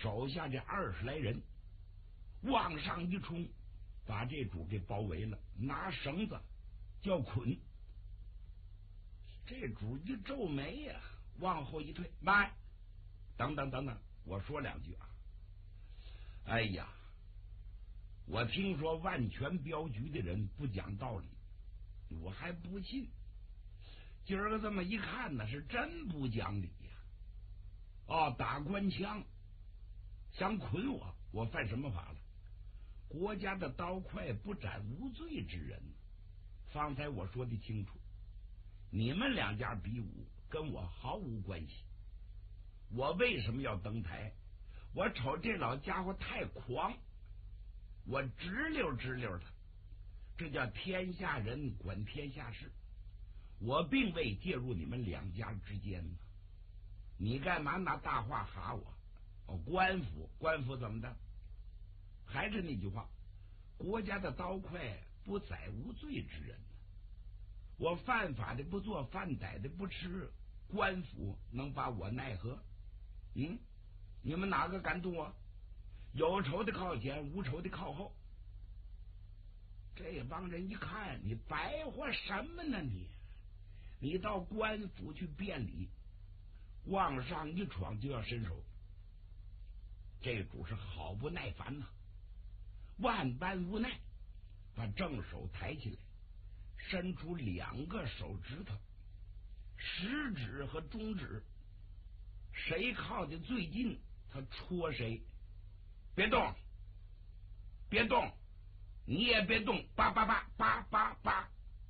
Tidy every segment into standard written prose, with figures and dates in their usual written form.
手下这20来人往上一冲，把这主给包围了，拿绳子叫捆。这主一皱眉呀，往后一退，慢，等等等等，我说2句啊。哎呀，我听说万全镖局的人不讲道理，我还不信。今儿个这么一看呢，是真不讲理呀！打官腔，想捆我犯什么法了？国家的刀快不斩无罪之人。方才我说的清楚，你们2家比武跟我毫无关系。我为什么要登台？我瞅这老家伙太狂，我直溜他，这叫天下人管天下事。我并未介入你们2家之间呢，你干嘛拿大话哈我？官府怎么的？还是那句话，国家的刀快不宰无罪之人呢。我犯法的不做，犯歹的不吃，官府能把我奈何？你们哪个敢动我？有仇的靠前，无仇的靠后。这帮人一看，你白话什么呢？你到官府去辩理，往上一闯就要伸手。这主是好不耐烦呐，万般无奈，把正手抬起来，伸出2个手指头，食指和中指，谁靠的最近，他戳谁。别动，别动，你也别动，叭叭叭叭叭叭。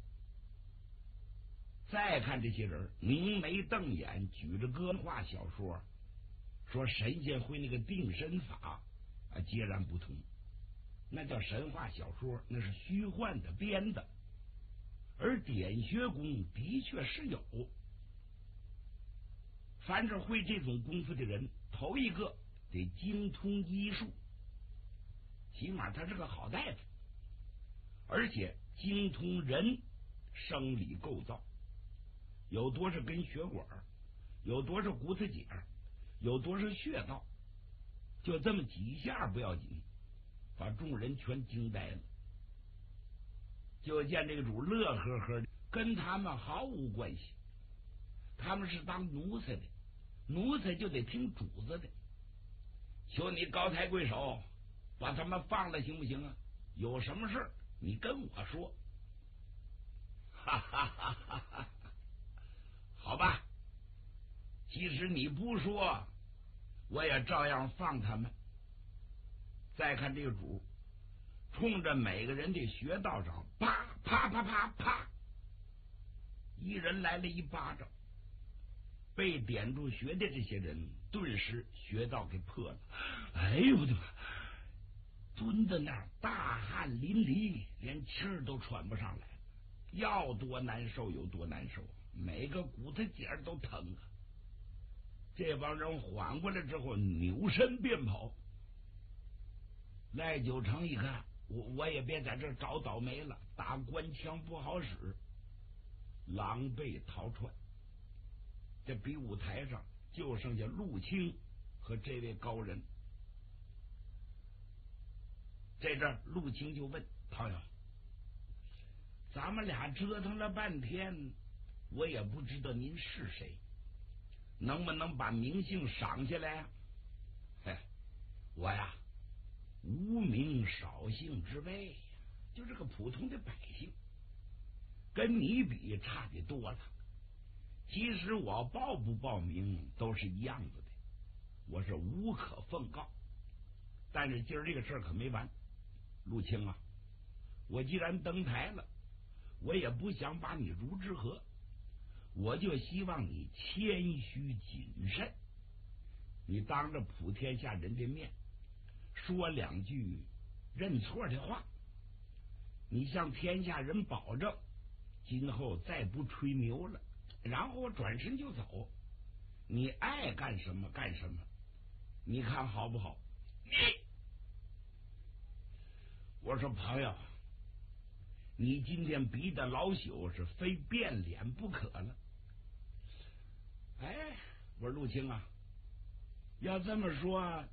再看这些人明眉瞪眼，举着歌话小说，说神仙会那个定身法截然不同。那叫神话小说，那是虚幻的编的。而点穴功的确是有，凡是会这种功夫的人，头一个得精通医术，起码他是个好大夫，而且精通人生理构造，有多少根血管，有多少骨头节，有多少穴道，就这么几下不要紧，把众人全惊呆了。就见这个主乐呵呵的，跟他们毫无关系。他们是当奴才的，奴才就得听主子的。求你高抬贵手，把他们放了行不行啊？有什么事你跟我说。哈哈哈哈哈！好吧，即使你不说，我也照样放他们。再看这个主，冲着每个人的穴道上啪啪啪啪啪，一人来了一巴掌。被点住穴的这些人顿时穴道给破了。哎呦我的妈！蹲在那儿大汗淋漓，连气儿都喘不上来，要多难受有多难受，每个骨头节都疼啊。这帮人缓过来之后扭身便跑。赖九成一看，我也别在这找倒霉了，打官腔不好使，狼狈逃窜。这比武台上就剩下陆清和这位高人。这阵陆清就问朋友，咱们俩折腾了半天，我也不知道您是谁，能不能把名姓赏下来？我呀无名少姓之辈，就是个普通的百姓，跟你比差的多了。其实我报不报名都是一样子的，我是无可奉告。但是今儿这个事儿可没完，陆清啊，我既然登台了，我也不想把你如之何，我就希望你谦虚谨慎，你当着普天下人的面说2句认错的话，你向天下人保证今后再不吹牛了，然后我转身就走，你爱干什么干什么，你看好不好？我说朋友，你今天逼得老朽是非变脸不可了。我说陆清啊，要这么说，